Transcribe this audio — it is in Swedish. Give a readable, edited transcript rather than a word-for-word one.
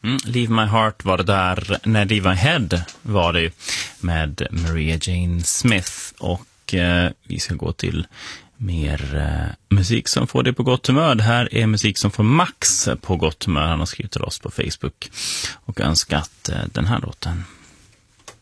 Leave My Heart var det där. Nej, Leave My Head var det ju med Maria Jane Smith. Och vi ska gå till mer musik som får det på gott humör. Det här är musik som får Max på gott humör. Han har skrivit till oss på Facebook och önskat den här låten.